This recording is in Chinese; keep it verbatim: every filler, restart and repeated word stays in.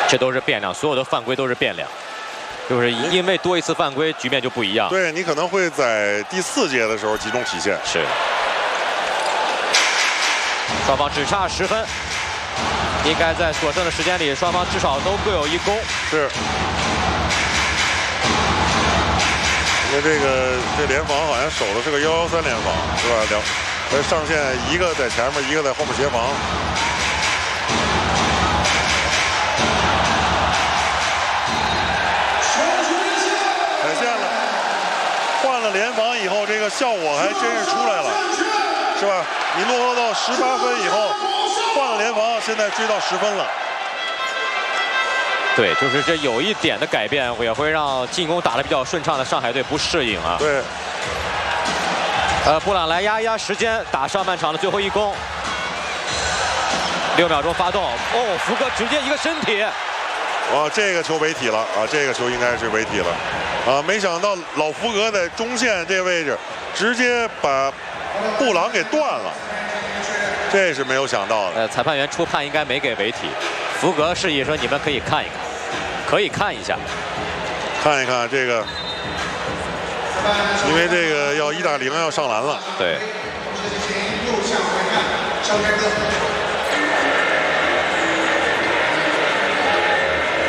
这都是变量，所有的犯规都是变量，就是因为多一次犯规，局面就不一样。 对你可能会在第四节的时候集中体现。 是，双方只差十分，应该在所剩的时间里，双方至少都各有一攻。 是。 因为这个这联防好像守的是个幺幺三联防，是吧？两，呃，上线一个在前面，一个在后面协防。踩线了，换了联防以后，这个效果还真是出来了，是吧？你落后到十八分以后，换了联防，现在追到十分了。 对，就是这有一点的改变，也会让进攻打得比较顺畅的上海队不适应啊。 对。 呃，布朗来压一压时间，打上半场的最后一攻。六秒钟发动，哦，福哥直接一个身体。 哇，这个球违体了啊！这个球应该是违体了，啊，没想到老福格在中线这个位置，直接把布朗给断了，这是没有想到的。 呃，裁判员初判应该没给违体。 福格示意说：“你们可以看一看，可以看一下， 看一看这个，因为这个要一打零要上篮了。” 对。